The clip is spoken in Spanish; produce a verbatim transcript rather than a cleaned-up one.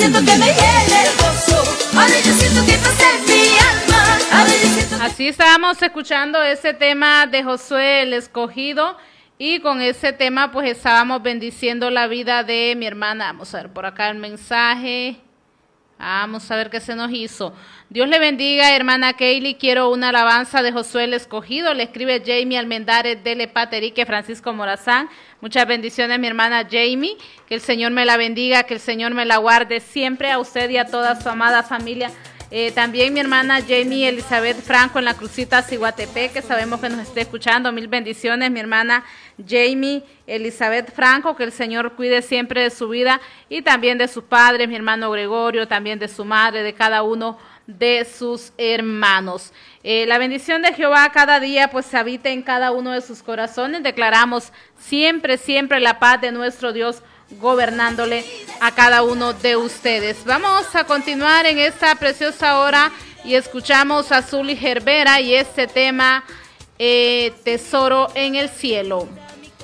siento que me llena el gozo, ahora yo siento que paz en mi alma, ahora yo siento que... Así estábamos escuchando ese tema de Josué el Escogido, y con ese tema pues estábamos bendiciendo la vida de mi hermana. Vamos a ver por acá el mensaje. Vamos a ver qué se nos hizo. Dios le bendiga, hermana Kaylee. Quiero una alabanza de Josué el Escogido. Le escribe Jamie Almendares de Lepaterique, Francisco Morazán. Muchas bendiciones, mi hermana Jamie. Que el Señor me la bendiga, que el Señor me la guarde siempre a usted y a toda su amada familia. Eh, también mi hermana Jamie Elizabeth Franco en la Crucita Ciguatepec, que sabemos que nos está escuchando. Mil bendiciones, mi hermana Jamie Elizabeth Franco, que el Señor cuide siempre de su vida y también de sus padres, mi hermano Gregorio, también de su madre, de cada uno de sus hermanos. Eh, la bendición de Jehová cada día pues habita en cada uno de sus corazones. Declaramos siempre, siempre la paz de nuestro Dios gobernándole a cada uno de ustedes. Vamos a continuar en esta preciosa hora y escuchamos a Zuli Gerbera y este tema, eh, Tesoro en el Cielo.